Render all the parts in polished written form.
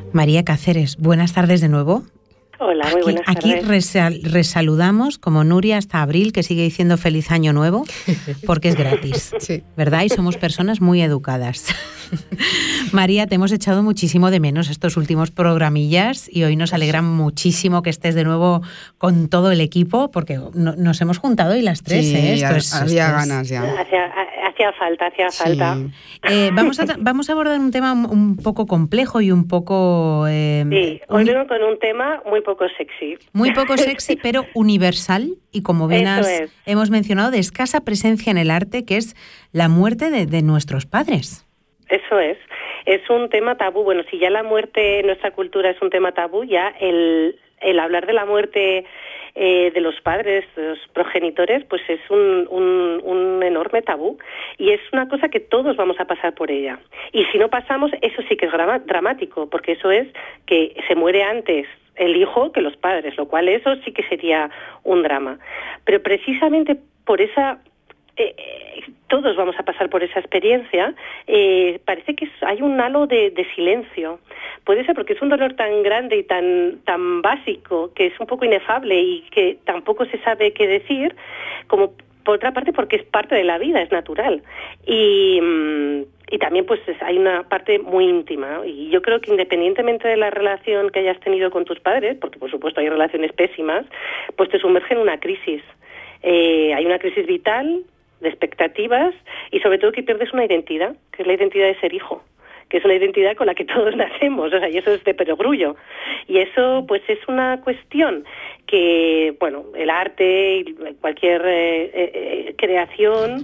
María Cáceres, buenas tardes de nuevo. Hola, muy buenas tardes. Aquí resaludamos, como Nuria, hasta Abril, que sigue diciendo feliz año nuevo, porque es gratis, sí. ¿Verdad? Y somos personas muy educadas. María, te hemos echado muchísimo de menos estos últimos programillas y hoy nos alegra muchísimo que estés de nuevo con todo el equipo, porque nos hemos juntado y las tres. Sí, había ganas ya. Hacía falta. Vamos a abordar un tema un poco complejo y un poco... hoy vengo con un tema muy poco sexy. Muy poco sexy, pero universal y, como bien hemos mencionado, de escasa presencia en el arte, que es la muerte de nuestros padres. Eso es un tema tabú. Bueno, si ya la muerte en nuestra cultura es un tema tabú, ya el hablar de la muerte de los padres, de los progenitores, pues es un enorme tabú, y es una cosa que todos vamos a pasar por ella. Y si no pasamos, eso sí que es dramático, porque eso es que se muere antes el hijo que los padres, lo cual eso sí que sería un drama. Pero precisamente por esa... todos vamos a pasar por esa experiencia, parece que hay un halo de silencio. Puede ser porque es un dolor tan grande y tan básico, que es un poco inefable y que tampoco se sabe qué decir, como por otra parte porque es parte de la vida, es natural. Y también pues hay una parte muy íntima, y yo creo que independientemente de la relación que hayas tenido con tus padres, porque por supuesto hay relaciones pésimas, pues te sumerge en una crisis. Hay una crisis vital, de expectativas, y sobre todo que pierdes una identidad, que es la identidad de ser hijo, que es una identidad con la que todos nacemos, o sea, y eso es de perogrullo. Y eso pues es una cuestión que, bueno, el arte y cualquier creación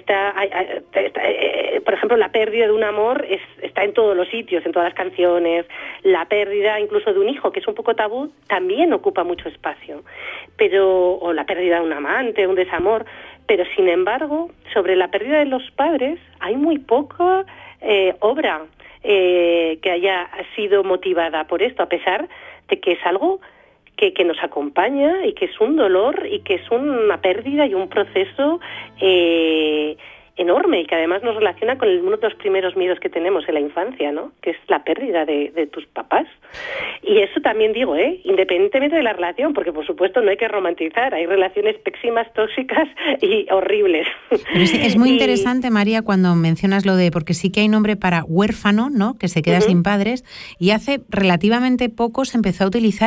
por ejemplo, la pérdida de un amor está en todos los sitios, en todas las canciones. La pérdida incluso de un hijo, que es un poco tabú, también ocupa mucho espacio. O la pérdida de un amante, un desamor. Pero, sin embargo, sobre la pérdida de los padres hay muy poca obra que haya sido motivada por esto, a pesar de que es algo que nos acompaña y que es un dolor y que es una pérdida y un proceso enorme, y que además nos relaciona con uno de los primeros miedos que tenemos en la infancia, ¿no? Que es la pérdida de tus papás. Y eso también digo, independientemente de la relación, porque por supuesto no hay que romantizar, hay relaciones pésimas, tóxicas y horribles. Pero es muy interesante, María, cuando mencionas lo de, porque sí que hay nombre para huérfano, ¿no? Que se queda sin padres, y hace relativamente poco se empezó a utilizar